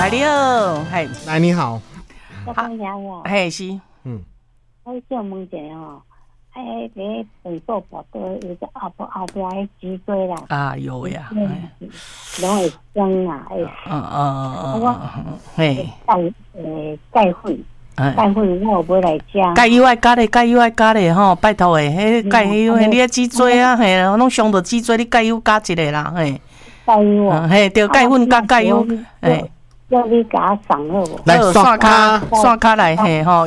来你好，嘿， 来你好， 嘿是， 我想问一下吼，迄本座部队有个后边迄脊椎啦， 啊有呀， 拢会伤啦， 嘿， 钙粉。钙粉我有买来食。 钙油爱加咧吼，拜托诶，迄钙油，你个脊椎啊，嘿，拢伤到脊椎，你钙油加一个啦，嘿。 钙油啊， 嘿，对，钙粉加钙油，嘿。 叫你甲我送好无？ 来刷卡来嘿吼。